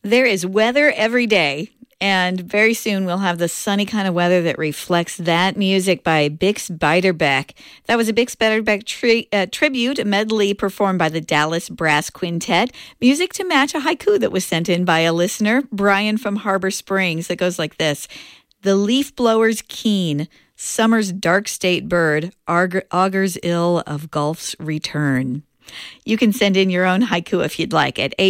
There is weather every day, and very soon we'll have the sunny kind of weather that reflects that music by Bix Beiderbecke. That was a Bix Beiderbecke tribute medley performed by the Dallas Brass Quintet. Music to match a haiku that was sent in by a listener, Brian from Harbor Springs, that goes like this. The leaf blower's keen, summer's dark state bird, augurs ill of Gulf's return. You can send in your own haiku if you'd like at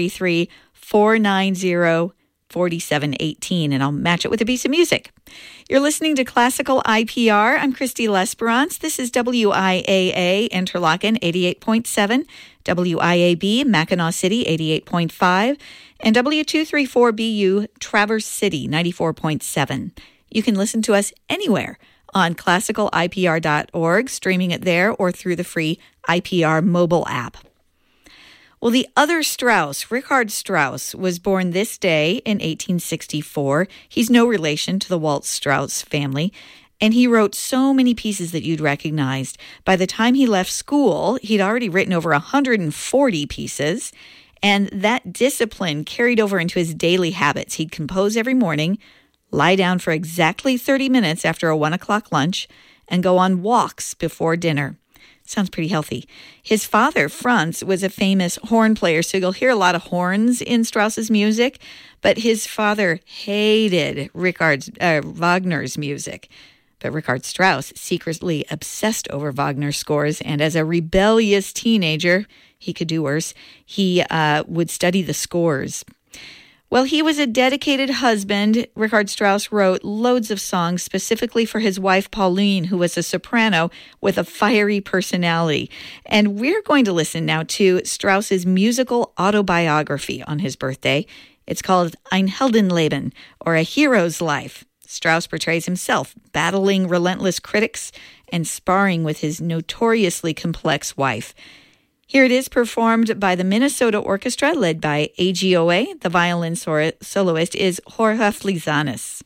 833-490-4718, and I'll match it with a piece of music. You're listening to Classical IPR. I'm Christy Lesperance. This is WIAA Interlochen 88.7, WIAB Mackinac City 88.5, and W234BU Traverse City 94.7. You can listen to us anywhere on classicalipr.org, streaming it there, or through the free IPR mobile app. Well, the other Strauss, Richard Strauss, was born this day in 1864. He's no relation to the Waltz Strauss family, and he wrote so many pieces that you'd recognized. By the time he left school, he'd already written over 140 pieces, and that discipline carried over into his daily habits. He'd compose every morning, lie down for exactly 30 minutes after a 1 o'clock lunch, and go on walks before dinner. Sounds pretty healthy. His father, Franz, was a famous horn player, so you'll hear a lot of horns in Strauss's music, but his father hated Wagner's music. But Richard Strauss secretly obsessed over Wagner's scores, and as a rebellious teenager, he could do worse, he would study the scores. Well, he was a dedicated husband. Richard Strauss wrote loads of songs specifically for his wife, Pauline, who was a soprano with a fiery personality. And we're going to listen now to Strauss's musical autobiography on his birthday. It's called Ein Heldenleben, or A Hero's Life. Strauss portrays himself battling relentless critics and sparring with his notoriously complex wife. Here it is performed by the Minnesota Orchestra, led by AGOA. The violin soloist is Jorge Flizanes.